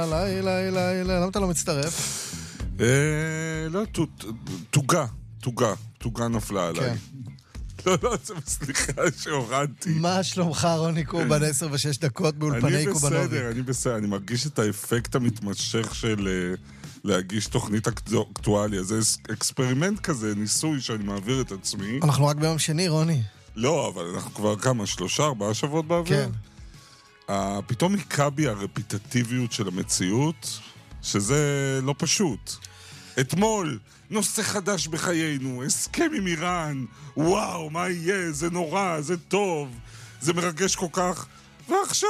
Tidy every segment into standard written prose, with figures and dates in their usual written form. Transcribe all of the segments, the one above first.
למה אתה לא מצטרף? לא, תוגה נפלה עליי. לא, סליחה שהורדתי. מה שלומך, רוני קובן, 10 ו-6 דקות באולפני קובנוביק? אני בסדר, אני מרגיש את האפקט המתמשך של להגיש תוכנית אקטואליה. זה אקספרימנט כזה, ניסוי שאני מעביר את עצמי. אנחנו רק ביום שני, רוני. לא, אבל אנחנו כבר כמה, 3-4 שבועות באוויר? כן. פתאום היכה בי הרפיטטיביות של המציאות, שזה לא פשוט. אתמול, נושא חדש בחיינו, הסכם עם איראן, וואו, מה יהיה, זה נורא, זה טוב, זה מרגש כל כך, ועכשיו,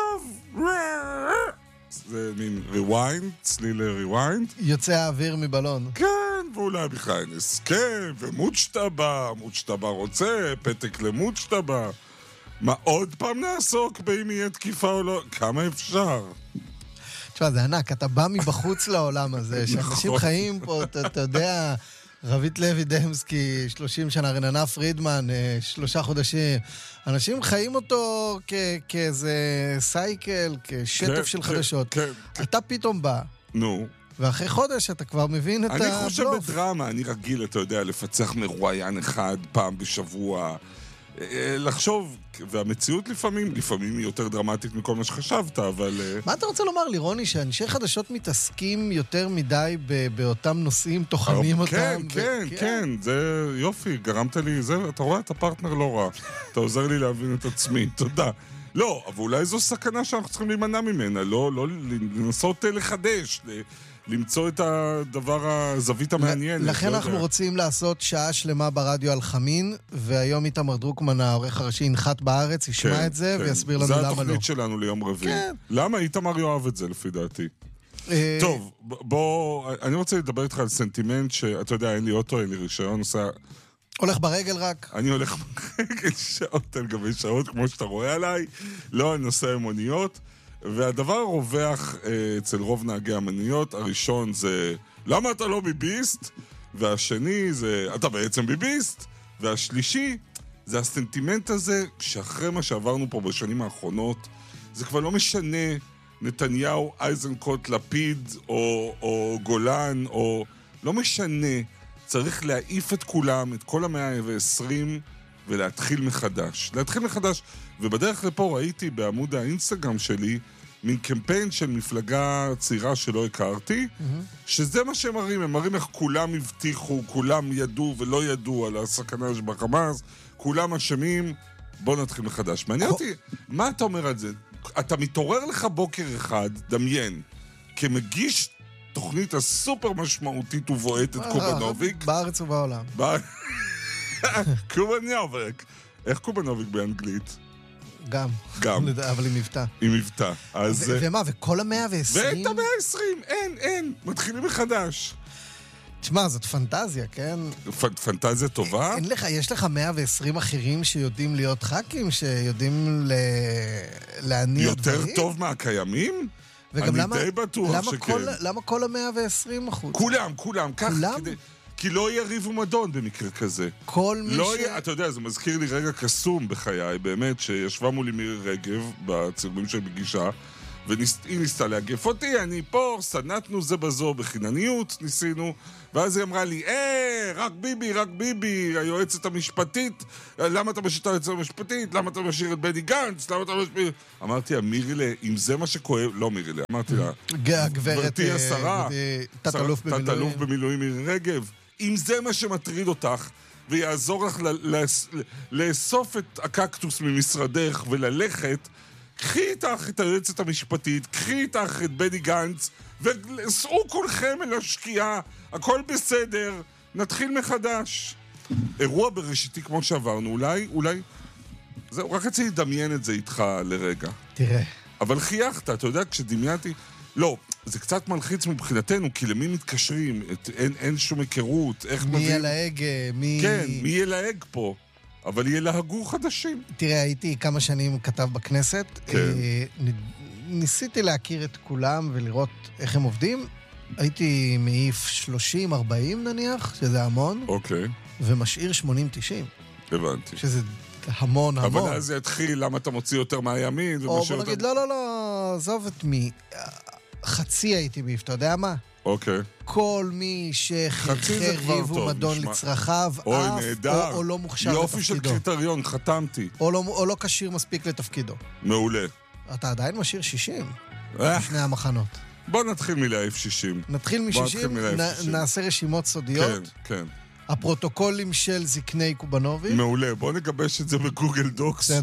זה מין ריוויינד, צליל ריוויינד. יוצא האוויר מבלון. כן, ואולי בכלל אין הסכם, ומוצ'טבה רוצה, פתק למוצ'טבה. מה, עוד פעם נעסוק באם יהיה תקיפה או לא? כמה אפשר? תשמע, זה ענק, אתה בא מבחוץ לעולם הזה, שאנשים חיים פה, אתה יודע, רבית לוי דמסקי, 30 שנה, רננה פרידמן, 3 חודשים, אנשים חיים אותו כאיזה סייקל, כשטף של חדשות. אתה פתאום בא. נו. ואחרי חודש אתה כבר מבין את הבלוף. אני חושב בדרמה, אני רגיל, אתה יודע, לפצח מרואיין אחד פעם בשבוע, לחשוב, והמציאות לפעמים היא יותר דרמטית מכל מה שחשבת, אבל... מה אתה רוצה לומר לי, רוני, שאנשי חדשות מתעסקים יותר מדי באותם נושאים, תוחמים אותם? כן, זה יופי, גרמת לי, אתה רואה, אתה פרטנר לא רע, אתה עוזר לי להבין את עצמי, תודה. לא, אבל אולי זו סכנה שאנחנו צריכים להימנע ממנה, לא לנסות לחדש, למצוא את הדבר, הזווית המעניינת. לכן אנחנו רוצים לעשות שעה שלמה ברדיו על חמין, והיום איתמר דרוקמן, העורך הראשי, ינחת בארץ, ישמע את זה ויסביר לנו למה לא. זה התוכנית שלנו ליום רביעי. למה איתמר יאהב את זה לפי דעתי? טוב, בוא, אני רוצה לדבר איתך על סנטימנט שאתה יודע, אין לי אוטו, אין לי רישיון, עושה... הולך ברגל רק? אני הולך ברגל שעות על גבי שעות, כמו שאתה רואה עליי, לא על נושא המוניות. והדבר הרווח אצל רוב נהגי המוניות, הראשון זה למה אתה לא ביביסט? והשני זה אתה בעצם ביביסט? והשלישי זה הסנטימנט הזה שאחרי מה שעברנו פה בשנים האחרונות, זה כבר לא משנה נתניהו, אייזנקוט, לפיד או גולן, או לא משנה, צריך להעיף את כולם, את כל ה-120 ולהתחיל מחדש. ובדרך לפה ראיתי בעמוד האינסטגרם שלי מין קמפיין של מפלגה צעירה שלא הכרתי, שזה מה שהם מראים, הם מראים איך כולם הבטיחו, כולם ידעו ולא ידעו על הסכנה שבחמאס, כולם אשמים, בוא נתחיל מחדש. מעניין אותי, מה אתה אומר על זה? אתה מתעורר לך בוקר אחד, דמיין, כמגיש תוכנית הסופר משמעותית ובועטת קובנוביק. בארץ ובעולם. קובנוביק. איך קובנוביק באנגלית? גם. אבל עם מבטא. עם מבטא. ומה, וכל ה-120? ואת ה-120, אין. מתחילים מחדש. תשמע, זאת פנטזיה, כן? פנטזיה טובה? יש לך 120 אחרים שיודעים להיות ח"כים, שיודעים להניע דברים? יותר טוב מהקיימים? וגם אני די בטוח שכן. למה כל ה-120%? כולם. כי לא יהיה ריב ומדון במקרה כזה. כל מי אתה יודע, זה מזכיר לי רגע קסום בחיי, באמת, שישבה מולי מירי רגב בצילומים של בגישה, והיא ניסתה להגף אותי, אני פה, סנתנו זה בזו בחינניות, ניסינו, ואז היא אמרה לי, רק ביבי, היועצת המשפטית, למה אתה משאיר את היועצת המשפטית? למה אתה משאיר את בני גנץ? למה אתה משאיר... אמרתי לה, מירילה, אם זה מה שכואב, לא מירילה, אמרתי לה, גברתי השרה, תת-אלוף במילואים מירי רגב, אם זה מה שמטריד אותך, ויעזור לך לאסוף את הקקטוס ממשרדך וללכת, קחי איתך את היועצת המשפטית, קחי איתך את בני גנץ, וסעו כולכם אל השקיעה, הכל בסדר, נתחיל מחדש. אירוע בראשיתי כמו שעברנו, אולי, זהו, רק רציתי לדמיין את זה איתך לרגע. תראה. אבל חייכת, אתה יודע, כשדמיינתי, לא, זה קצת מלחיץ מבחינתנו, כי למי מתקשרים, אין שום היכרות, איך מי ילהג, כן, מי ילהג פה. אבל ילהגו חדשים. תראה, הייתי כמה שנים כתב בכנסת. כן. ניסיתי להכיר את כולם ולראות איך הם עובדים. הייתי מעיף 30-40 נניח, שזה המון. אוקיי. ומשאיר 80-90. הבנתי. שזה המון. אבל אז זה יתחיל, למה אתה מוציא יותר מהימין? או בוא נגיד, לא, עזוב את מי. חצי הייתי מעיף, אתה יודע מה? אוקיי. כל מי שחריב ומדון לצרכיו, אוי, אף נהדר. או לא מוכשר לתפקידו. יופי של קריטריון, חתמתי. או לא כשיר מספיק לתפקידו. מעולה. אתה עדיין משאיר 60? בשני המחנות. בוא נתחיל מלהעיף 60. נתחיל מ-60, נעשה רשימות סודיות. כן, כן. הפרוטוקולים של זקני קובנובי. מעולה, בוא נגבש את זה בגוגל דוקס,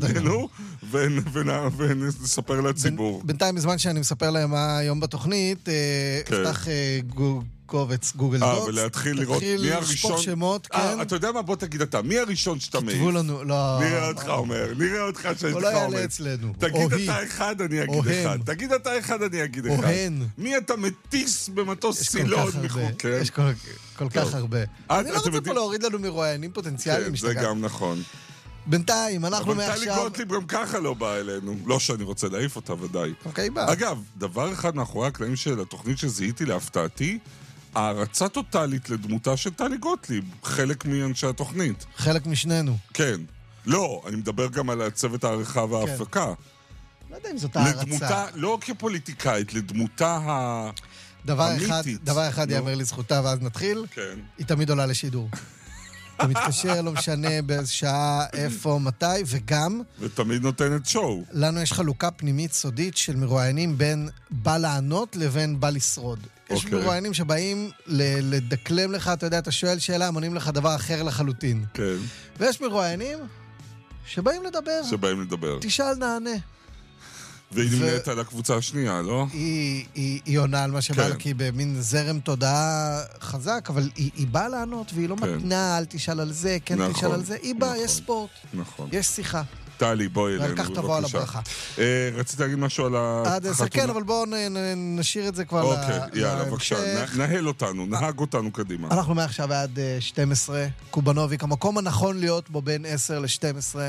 ונספר לציבור. בינתיים, בזמן שאני מספר להם מה היום בתוכנית, אפתח קובץ גוגל דוקס. ולהתחיל לראות מי הראשון. לשפוך שמות, כן. אתה יודע מה? בוא תגיד אתה, מי הראשון שאתה מעיף? כתבו לנו, לא. נראה אותך אומר, נראה אותך שיש לך אומר. הוא לא יעלה אצלנו. תגיד אתה אחד, אני אגיד אחד. תגיד אתה אחד, אני אגיד אחד. מי אתה מטיס במטוס סילון מחוק? יש כל כך הרבה. אני לא רוצה פה להוריד לנו מרואיינים פוטנציאליים. כן, זה גם נכון. בינתיים, אנחנו מעכשיו... אבל טלי גוטליב גם ככה לא באה אלינו. לא שאני רוצה להעיף אותה, ודאי. אוקיי, בא. אגב, דבר אחד מאחורי הקלעים של התוכנית שזיהיתי להפתעתי, הערצה טוטלית לדמותה של טלי גוטליב, חלק מאנשי התוכנית. חלק משנינו. כן. לא, אני מדבר גם על הצוות העריכה וההפקה. לא יודע אם זאת הערצה. לדמותה, לא כפוליטיקאית, לדמותה האמיתית. דבר אחד יאמר לזכותה, ואז נתחיל. כן. היא תמיד עולה לשידור. אתה מתקשר, לא משנה באיזו שעה, איפה, מתי, וגם... ותמיד נותנת שואו. לנו יש חלוקה פנימית סודית של מרואיינים בין בא לענות לבין בא לשרוד. יש מרואיינים שבאים לדקלם לך, אתה יודע, אתה שואל שאלה, הם עונים לך דבר אחר לחלוטין. כן. ויש מרואיינים שבאים לדבר. תשאל, נענה. והיא נמנית על הקבוצה השנייה, לא? היא עונה על מה שבא לה, כי במין זרם תודעה חזק, אבל היא באה לענות, והיא לא מתנה, אל תשאל על זה, כן תשאל על זה. היא באה, יש ספורט, יש שיחה. טלי, בואי אלינו, בבקשה. תבוא על הברכה. רציתי להגיד משהו על החתונה? כן, אבל בואו נשאיר את זה כבר אוקיי, יאללה, בבקשה, נהל אותנו, נהג אותנו קדימה. אנחנו מעכשיו עד 12, קובנוביק, המקום הנכון להיות בו בין 10 ל-12.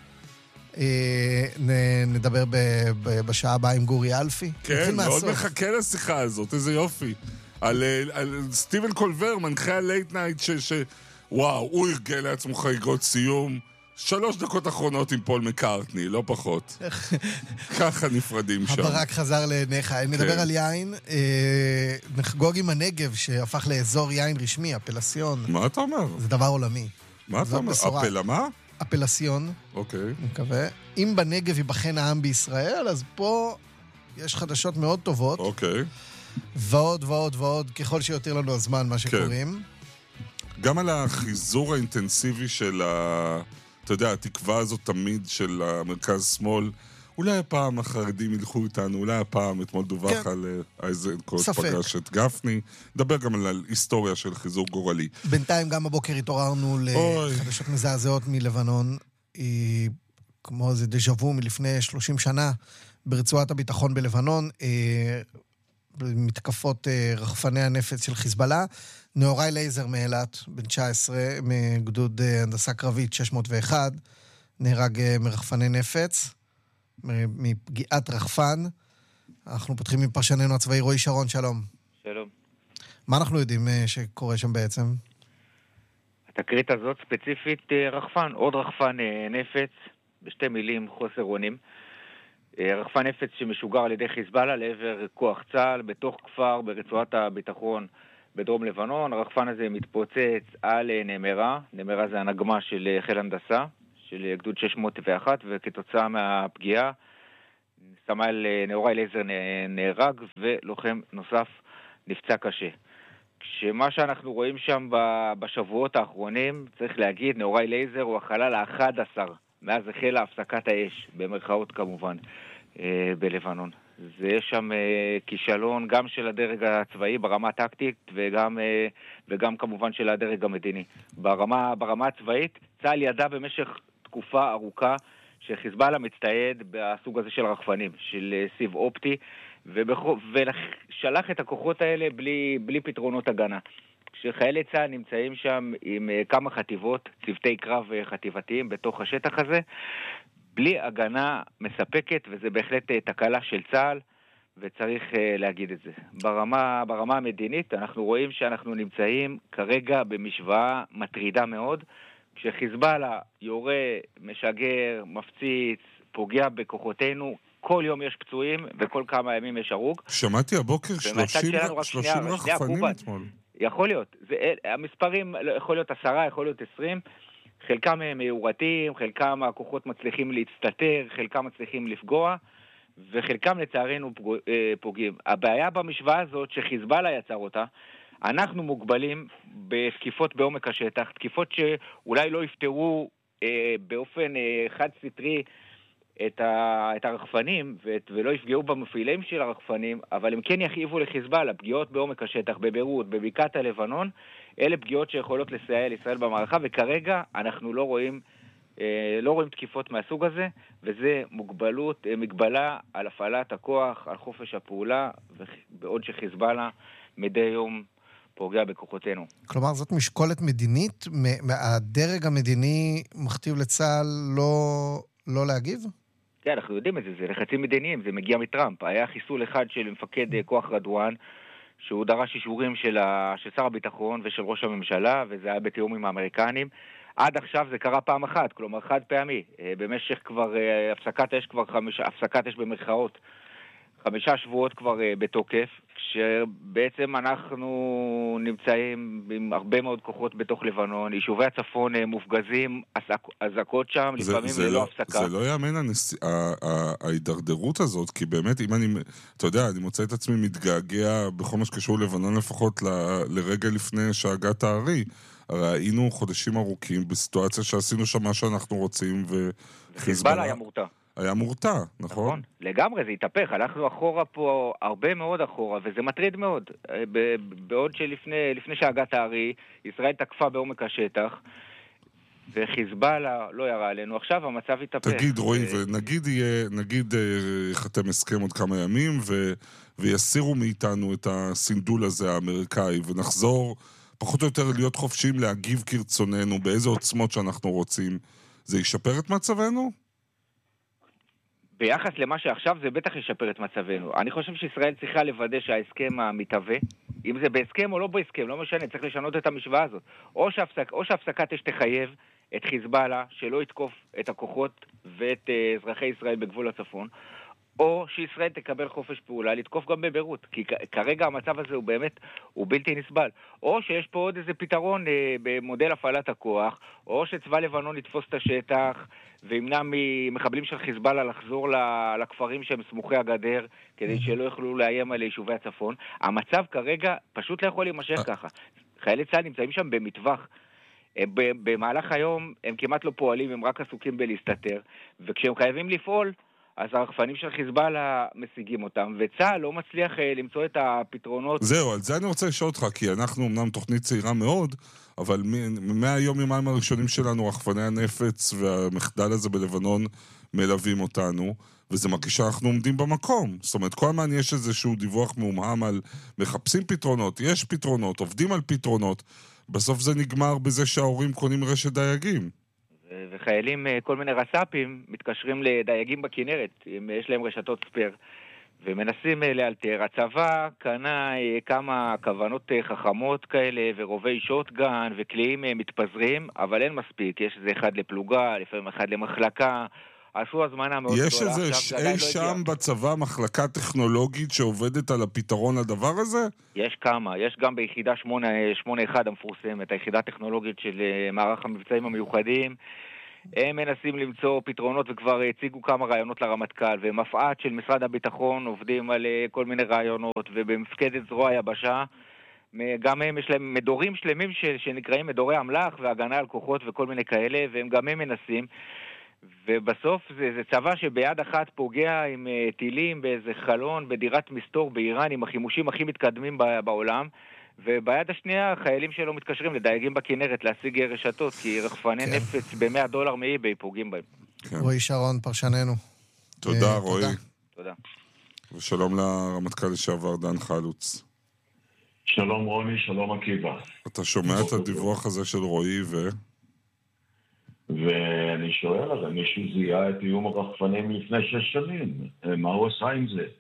נדבר בשעה הבאה עם גורי אלפי. כן, מאוד מחכה לשיחה הזאת, איזה יופי. על סטיבן קולבר, מנחה הלייט נייט, וואו, הוא ירגל לעצמו חגיגות סיום. 3 דקות אחרונות עם פול מקארטני, לא פחות. ככה נפרדים שם. הברק חזר לעיניך. נדבר על יין, נחגוג עם הנגב, שהפך לאזור יין רשמי, אפלסיון. מה אתה אומר? זה דבר עולמי. מה אתה אומר? אפלה מה? אפלסיון. אוקיי. אני מקווה. אם בנגב ייבחן העם בישראל, אז פה יש חדשות מאוד טובות. אוקיי. ועוד ועוד ועוד, ככל שיותר לנו הזמן, מה שקוראים. גם על החיזור האינטנסיבי של אתה יודע, התקווה הזאת תמיד של המרכז-שמאל, אולי הפעם החרדים ילכו איתנו, אולי הפעם אתמול דווח על איזנקוט פגש את גפני. נדבר גם על היסטוריה של חיזור גורלי. בינתיים גם הבוקר התעוררנו לחדשות מזעזעות מלבנון, כמו זה דז'אבו מלפני 30 שנה ברצועת הביטחון בלבנון, מתקפות רחפני הנפץ של חיזבאללה. נאורי לייזר מאילת, בן 19, מגדוד הנדסה קרבית 601, נהרג מרחפני נפץ, מפגיעת רחפן. אנחנו פותחים עם פרשננו הצבאי רועי שרון, שלום. שלום. מה אנחנו יודעים שקורה שם בעצם? התקרית הזאת ספציפית רחפן, עוד רחפן נפץ, בשתי מילים, חוסר אונים. רחפן נפץ שמשוגר על ידי חיזבאללה לעבר כוח צה"ל בתוך כפר ברצועת הביטחון בדרום לבנון. הרחפן הזה מתפוצץ על נמרה, נמרה זה הנגמה של חיל הנדסה, של גדוד 601, וכתוצאה מהפגיעה סמל נאורי לייזר נהרג ולוחם נוסף נפצע קשה. כשמה שאנחנו רואים שם בשבועות האחרונים, צריך להגיד, נאורי לייזר הוא החלל ה-11 מאז החלה הפסקת האש, במרכאות כמובן, בלבנון. זה יש שם כישלון גם של הדרג הצבאי ברמה הטקטית וגם כמובן של הדרג המדיני. ברמה הצבאית, צה"ל ידע במשך תקופה ארוכה שחיזבאללה מצטייד בסוג הזה של רחפנים, של סיב אופטי, ושלח את הכוחות האלה בלי פתרונות הגנה. כשחיילי צה"ל נמצאים שם עם כמה חטיבות, צוותי קרב חטיבתיים בתוך השטח הזה, בלי הגנה מספקת, וזה בהחלט תקלה של צה"ל, וצריך להגיד את זה. ברמה המדינית אנחנו רואים שאנחנו נמצאים כרגע במשוואה מטרידה מאוד, כשחיזבאללה יורה, משגר, מפציץ, פוגע בכוחותינו, כל יום יש פצועים, וכל כמה ימים יש הרוג. שמעתי הבוקר 30 רחפנים אתמול. יכול להיות. המספרים יכול להיות 10, יכול להיות 20. חלקם הם מאורתים, חלקם הכוחות מצליחים להצטטר, חלקם מצליחים לפגוע, וחלקם לצערנו פוגעים. הבעיה במשוואה הזאת שחיזבאללה יצר אותה, אנחנו מוגבלים בתקיפות בעומק השטח, תקיפות שאולי לא יפתרו באופן חד סטרי את הרחפנים ולא יפגעו במפעילים של הרחפנים, אבל הם כן יכאיבו לחיזבאללה, פגיעות בעומק השטח, בביירות, בבקעת הלבנון, אלה פגיעות שיכולות לסייע לישראל במערכה, וכרגע אנחנו לא רואים תקיפות מהסוג הזה, וזה מגבלה על הפעלת הכוח, על חופש הפעולה, בעוד שחיזבאללה מדי יום פוגע בכוחותינו. כלומר, זאת משקולת מדינית? הדרג המדיני מכתיב לצה"ל לא להגיב? כן, אנחנו יודעים את זה, זה לחצים מדיניים, זה מגיע מטראמפ. היה חיסול אחד של מפקד כוח רדואן, שהוא דרש אישורים של שר הביטחון ושל ראש הממשלה, וזה היה בתיאום עם האמריקנים. עד עכשיו זה קרה פעם אחת, כלומר חד פעמי. במשך כבר הפסקת אש במרכאות, 5 שבועות כבר בתוקף, כשבעצם אנחנו נמצאים עם הרבה מאוד כוחות בתוך לבנון, יישובי הצפון מופגזים, אזעקות שם, לפעמים ללא הפסקה. זה לא יאמן ההידרדרות הזאת, כי באמת, אם אתה יודע, אני מוצא את עצמי מתגעגע בכל מה שקשור לבנון לפחות לרגע לפני שהגעת הארי. הרי היינו חודשים ארוכים בסיטואציה שעשינו שם מה שאנחנו רוצים, וחיזבאללה היה מורתע. היה מורתע, נכון? לגמרי, זה התהפך. הלכנו אחורה פה, הרבה מאוד אחורה, וזה מטריד מאוד. בעוד שלפני שהגעת הארי, ישראל תקפה בעומק השטח, וחיזבאללה לא ירה עלינו. עכשיו המצב התהפך. תגיד, רועי, ונגיד חתם הסכם עוד כמה ימים, ויסירו מאיתנו את הסינדול הזה האמריקאי, ונחזור פחות או יותר להיות חופשיים להגיב כרצוננו, באיזה עוצמות שאנחנו רוצים. זה ישפר את מצבנו? ביחס למה שעכשיו זה בטח ישפר את מצבנו. אני חושב שישראל צריכה לוודא שההסכם המתהווה, אם זה בהסכם או לא בהסכם, לא משנה, צריך לשנות את המשוואה הזאת. או שהפסקת אש תחייב את חיזבאללה שלא יתקוף את הכוחות ואת אזרחי ישראל בגבול הצפון, או שישראל תקבל חופש פעולה לתקוף גם בביירות, כי כרגע המצב הזה הוא בלתי נסבל. או שיש פה עוד איזה פתרון במודל הפעלת הכוח, או שצבא לבנון יתפוס את השטח וימנע ממחבלים של חיזבאללה לחזור לכפרים שהם סמוכי הגדר, כדי שלא יוכלו לאיים על יישובי הצפון. המצב כרגע פשוט לא יכול להימשך ככה. חיילי צה"ל נמצאים שם במטווח. במהלך היום הם כמעט לא פועלים, הם רק עסוקים בלהסתתר, וכשהם חייבים לפעול, אז הרחפנים של חיזבאללה משיגים אותם, וצה"ל לא מצליח למצוא את הפתרונות. זהו, על זה אני רוצה לשאול אותך, כי אנחנו אמנם תוכנית צעירה מאוד, אבל מהיום הראשונים שלנו, רחפני הנפץ והמחדל הזה בלבנון מלווים אותנו, וזה מרגיש שאנחנו עומדים במקום. זאת אומרת, כל הזמן יש איזשהו דיווח מאומהם על מחפשים פתרונות, יש פתרונות, עובדים על פתרונות, בסוף זה נגמר בזה שההורים קונים רשת דייגים. וחיילים, כל מיני רס"פים, מתקשרים לדייגים בכנרת, יש להם רשתות ספר, ומנסים לאלתר. הצבא קנה כמה כוונות חכמות כאלה, ורובי שוטגן, וכלים מתפזרים, אבל אין מספיק. יש איזה אחד לפלוגה, לפעמים אחד למחלקה, עשו הזמנה מאוד גדולה. יש איזה אי שם בצבא מחלקה טכנולוגית שעובדת על הפתרון לדבר הזה? יש כמה, יש גם ביחידה 81 המפורסמת, היחידה הטכנולוגית של מערך המבצעים המיוחדים. הם מנסים למצוא פתרונות וכבר הציגו כמה רעיונות לרמטכ"ל, ומפעט של משרד הביטחון עובדים על כל מיני רעיונות, ובמפקדת זרוע היבשה גם הם יש להם מדורים שלמים שנקראים מדורי אמל"ח והגנה על כוחות וכל מיני כאלה, והם גם הם מנסים. ובסוף זה צבא שביד אחת פוגע עם טילים באיזה חלון בדירת מסתור באיראן עם החימושים הכי מתקדמים בעולם, וביד השנייה חיילים שלו מתקשרים לדייגים בכנרת להשיג רשתות, כי רחפני נפץ $100 מאיביי פוגעים בהם. רועי שרון, פרשננו. תודה רועי. תודה. ושלום לרמטכ"ל לשעבר דן חלוץ. שלום רוני, שלום עקיבא. אתה שומע את הדיווח הזה של רועי ואני שואל, הרי מישהו זיהה את איום הרחפנים לפני 6 שנים. מה הוא עשה עם זה?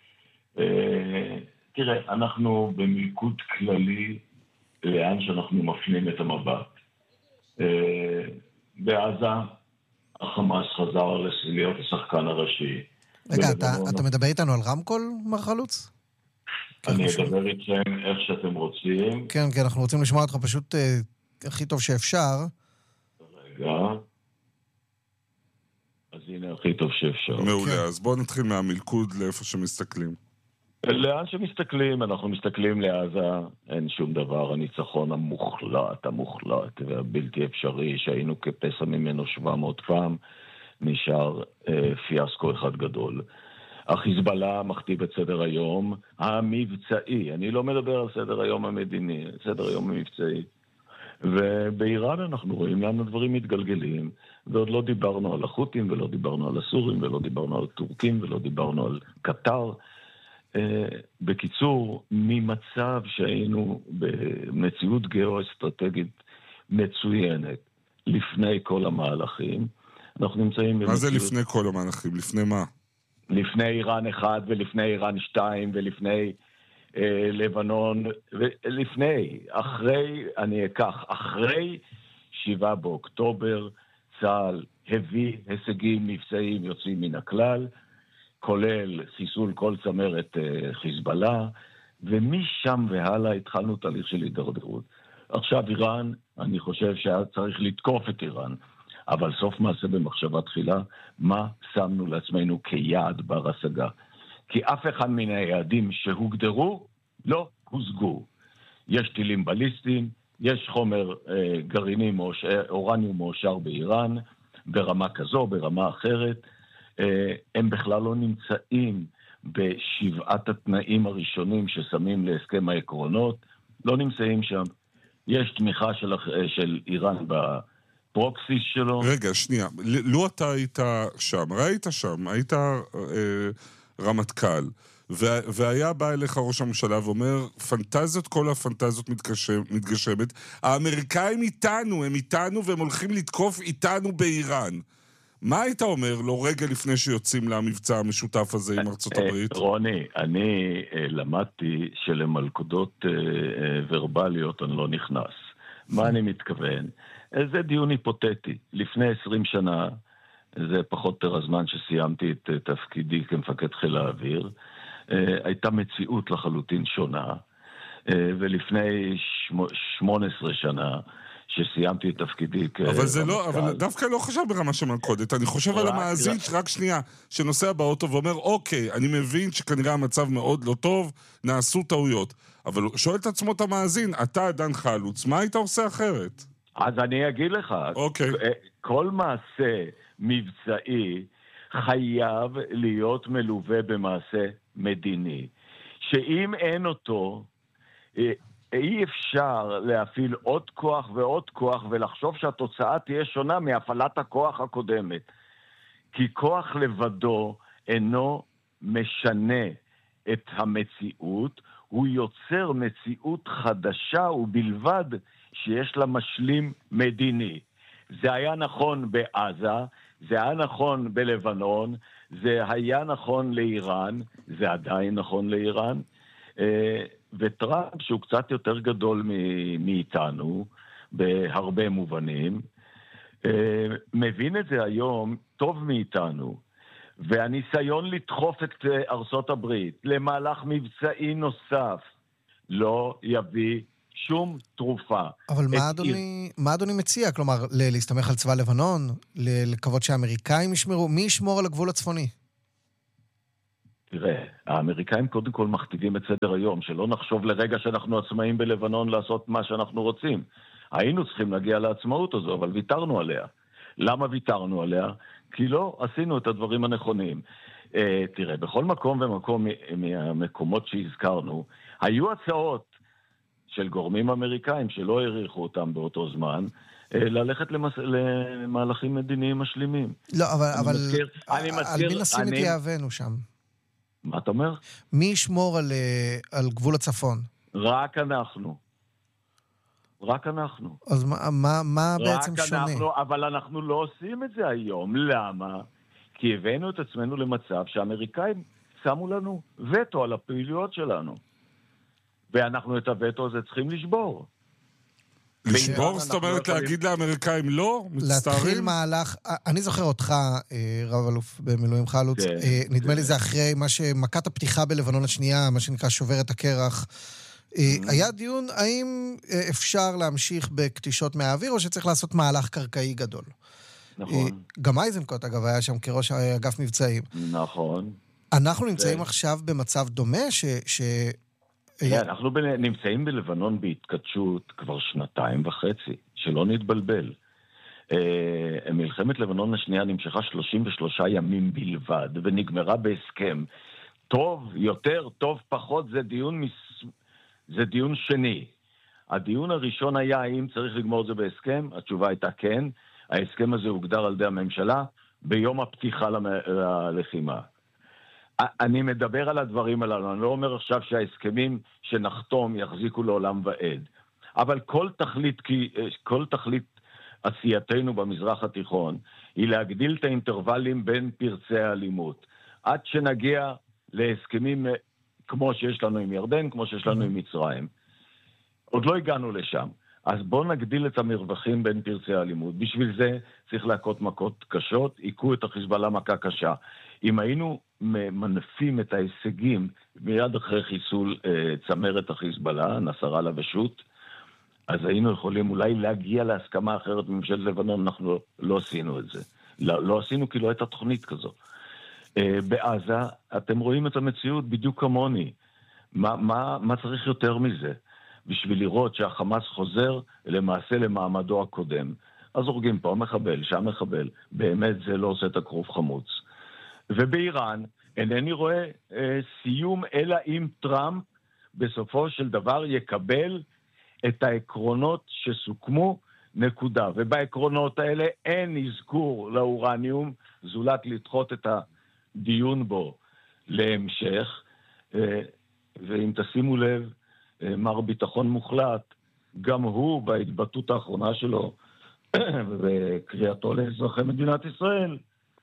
תראה, אנחנו במיקוד כללי לאן שאנחנו מפנים את המבט. בעזה, החמאס חזר להיות השחקן הראשי. רגע, אתה מדבר איתנו על רמקול, מר חלוץ? אני אדבר איתכם איך שאתם רוצים. כן, כן, אנחנו רוצים לשמוע אותך פשוט הכי טוב שאפשר. רגע. אז הנה הכי טוב שאפשר. מעולה, אז בואו נתחיל מהמלכוד לאיפה שמסתכלים. לאן שמסתכלים, אנחנו מסתכלים לעזה, אין שום דבר, הניצחון המוחלט והבלתי אפשרי, שהיינו כפסע ממנו 700 פעם, נשאר פיאסקו אחד גדול. החיזבאללה מכתיב את סדר היום המבצעי, אני לא מדבר על סדר היום המדיני, סדר היום המבצעי. ובאיראן אנחנו רואים לאן הדברים מתגלגלים, ועוד לא דיברנו על החות'ים, ולא דיברנו על הסורים, ולא דיברנו על טורקים, ולא דיברנו על קטר. בקיצור, ממצב שהיינו במציאות גיאו-אסטרטגית מצוינת לפני כל המהלכים, אנחנו נמצאים במציאות... מה זה לפני כל המהלכים? לפני מה? לפני איראן 1 ולפני איראן 2 ולפני לבנון, ולפני, אחרי 7 באוקטובר, צה"ל הביא הישגים מבצעיים יוצאים מן הכלל, כולל חיסול כל צמרת חיזבאללה, ומשם והלאה התחלנו תהליך של הידרדרות. עכשיו איראן, אני חושב שהיה צריך לתקוף את איראן, אבל סוף מעשה במחשבה תחילה, מה שמנו לעצמנו כיעד בר השגה? כי אף אחד מן היעדים שהוגדרו לא הושגו. יש טילים בליסטיים, יש חומר גרעיני אורניום מאושר באיראן, ברמה כזו, ברמה אחרת, הם בכלל לא נמצאים בשבעת התנאים הראשונים ששמים להסכם העקרונות, לא נמצאים שם. יש תמיכה של איראן בפרוקסיס שלו. רגע, שנייה, לא אתה היית שם, ראית שם, היית רמטכ"ל, והיה בא אליך ראש הממשלה ואומר, פנטזיות, כל הפנטזיות מתגשמת, האמריקאים איתנו, הם איתנו והם הולכים לתקוף איתנו באיראן. מה היית אומר לו רגע לפני שיוצאים למבצע המשותף הזה עם ארצות הברית? רוני, אני למדתי שלמלכודות ורבליות אני לא נכנס. מה אני מתכוון? זה דיון היפותטי. לפני 20 שנה, זה פחות או יותר הזמן שסיימתי את תפקידי כמפקד חיל האוויר, הייתה מציאות לחלוטין שונה, ולפני 18 שנה, שסיימתי את תפקידי אבל זה לא, אבל דווקא לא חשב ברמה של מלכודת, אני חושב על המאזין רק שנייה, שנוסע באוטו ואומר, אוקיי, אני מבין שכנראה המצב מאוד לא טוב, נעשו טעויות, אבל שואל את עצמו את המאזין, אתה דן חלוץ, מה היית עושה אחרת? אז אני אגיד לך, כל מעשה מבצעי חייב להיות מלווה במעשה מדיני, שאם אין אותו, אי אפשר להפעיל עוד כוח ועוד כוח ולחשוב שהתוצאה תהיה שונה מהפעלת הכוח הקודמת. כי כוח לבדו אינו משנה את המציאות, הוא יוצר מציאות חדשה ובלבד שיש לה משלים מדיני. זה היה נכון בעזה, זה היה נכון בלבנון, זה היה נכון לאיראן, זה עדיין נכון לאיראן, וטראמפ, שהוא קצת יותר גדול מאיתנו, בהרבה מובנים, מבין את זה היום טוב מאיתנו, והניסיון לדחוף את ארצות הברית למהלך מבצעי נוסף לא יביא שום תרופה. אבל מה אדוני מציע? כלומר, להסתמך על צבא לבנון? לקוות שהאמריקאים ישמרו? מי ישמור על הגבול הצפוני? תראה, האמריקאים קודם כל מכתיבים את סדר היום, שלא נחשוב לרגע שאנחנו עצמאים בלבנון לעשות מה שאנחנו רוצים. היינו צריכים להגיע לעצמאות הזו, אבל ויתרנו עליה. למה ויתרנו עליה? כי לא עשינו את הדברים הנכונים. תראה, בכל מקום ומקום מהמקומות שהזכרנו, היו הצעות של גורמים אמריקאים שלא העריכו אותם באותו זמן, ללכת למהלכים מדיניים משלימים. לא, אבל על מי נשים את יהבנו שם? מה אתה אומר? מי ישמור על גבול הצפון? רק אנחנו. רק אנחנו. אז מה בעצם שונה? רק אנחנו, אבל אנחנו לא עושים את זה היום. למה? כי הבאנו את עצמנו למצב שהאמריקאים שמו לנו וטו על הפעילויות שלנו. ואנחנו את הווטו הזה צריכים לשבור. לשבור, זאת אומרת להגיד לאמריקאים לא? להתחיל מהלך, אני זוכר אותך, רב אלוף במילואים חלוץ, נדמה לי זה אחרי מכת הפתיחה בלבנון השנייה, מה שנקרא שובר את הקרח, היה דיון האם אפשר להמשיך בקטישות מהאוויר, או שצריך לעשות מהלך קרקעי גדול. נכון. גם אייזנקוט, אגב, היה שם כראש אגף מבצעים. נכון. אנחנו נמצאים עכשיו במצב דומה אנחנו נמצאים בלבנון בהתקדשות כבר 2.5, שלא נתבלבל. מלחמת לבנון השנייה נמשכה 33 ימים בלבד, ונגמרה בהסכם. טוב, יותר, טוב, פחות, זה דיון שני. הדיון הראשון היה האם צריך לגמור את זה בהסכם, התשובה הייתה כן. ההסכם הזה הוגדר על ידי הממשלה ביום הפתיחה ללחימה. אני מדבר על הדברים הללו, אני לא אומר עכשיו שההסכמים שנחתום יחזיקו לעולם ועד. אבל כל תכלית עשייתנו במזרח התיכון היא להגדיל את האינטרוולים בין פרצי האלימות. עד שנגיע להסכמים כמו שיש לנו עם ירדן, כמו שיש לנו עם מצרים. עוד לא הגענו לשם. אז בואו נגדיל את המרווחים בין פרצי האלימות. בשביל זה צריך להכות מכות קשות, עיקו את החיזבאללה מכה קשה. אם היינו מנפים את ההישגים מיד אחרי חיסול צמרת החיזבאללה, נסראללה ושות, אז היינו יכולים אולי להגיע להסכמה אחרת בממשלת לבנון, אנחנו לא עשינו את זה. לא עשינו כי לא הייתה תוכנית כזו. בעזה, אתם רואים את המציאות בדיוק כמוני. מה צריך יותר מזה? בשביל לראות שהחמאס חוזר למעשה למעמדו הקודם. אז הורגים פה מחבל, שם מחבל. באמת זה לא עושה את הכרוב חמוץ. ובאיראן אינני רואה סיום, אלא אם טראמפ בסופו של דבר יקבל את העקרונות שסוכמו, נקודה. ובעקרונות האלה אין אזכור לאורניום, זולת לדחות את הדיון בו להמשך. ואם תשימו לב, מר ביטחון מוחלט, גם הוא בהתבטאות האחרונה שלו, וקריאתו לאזרחי מדינת ישראל,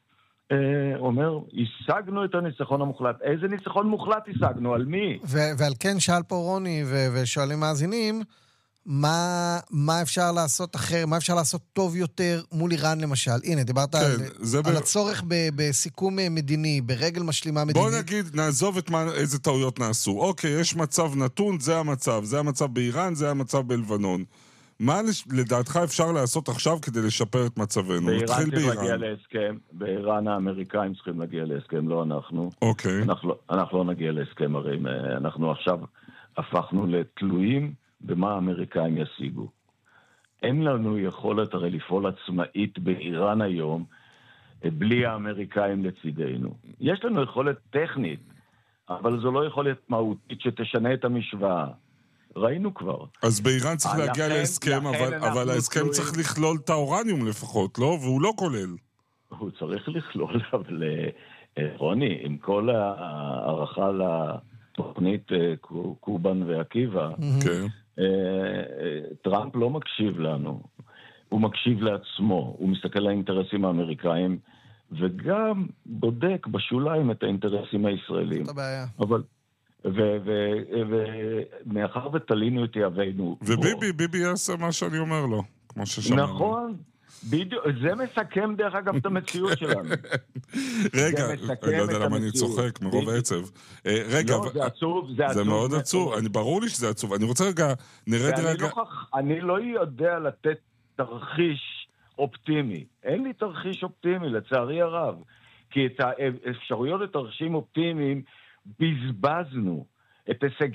אומר, השגנו את הניצחון המוחלט. איזה ניצחון מוחלט השגנו? על מי? ועל כן שאל פה רוני ושואלים מאזינים, מה אפשר לעשות אחר, מה אפשר לעשות טוב יותר מול איראן למשל? הנה, דיברת על הצורך בסיכום מדיני, ברגל משלימה מדינית. בוא נגיד, נעזוב איזה טעויות נעשו. אוקיי, יש מצב נתון, זה המצב באיראן, זה המצב בלבנון. מה לדעתך אפשר לעשות עכשיו כדי לשפר את מצבנו? באיראן צריך להגיע להסכם, באיראן האמריקאים צריכים להגיע להסכם, לא אנחנו. אוקיי. אנחנו לא נגיע להסכם, הרי אנחנו עכשיו הפכנו לתלויים במה האמריקאים ישיגו. אין לנו יכולת הרי לפעול עצמאית באיראן היום, בלי האמריקאים לצידנו. יש לנו יכולת טכנית, אבל זו לא יכולת מהותית שתשנה את המשוואה. ראינו כבר. אז באיראן צריך להגיע להסכם, אבל ההסכם צריך לכלול את האורניום לפחות, לא? והוא לא כולל. הוא צריך לכלול, אבל רוני, עם כל הערכה לתוכנית קובן ועקיבא, טראמפ לא מקשיב לנו. הוא מקשיב לעצמו. הוא מסתכל על האינטרסים האמריקאים, וגם בודק בשוליים את האינטרסים הישראלים. זאת הבעיה. אבל ומאחר ותלינו את יהבנו... וביבי יעשה מה שאני אומר לו, כמו ששמענו. נכון, בדיוק, זה מסכם דרך אגב את המציאות שלנו. רגע, אני לא יודע למה אני צוחק, מרוב עצב. רגע, זה עצוב, זה עצוב. זה מאוד עצוב, ברור לי שזה עצוב. אני רוצה רגע, נרד רגע... אני לא יודע לתת תרחיש אופטימי. אין לי תרחיש אופטימי, לצערי הרב. כי את האפשרויות לתרחישים אופטימיים בזבזנו. את הישג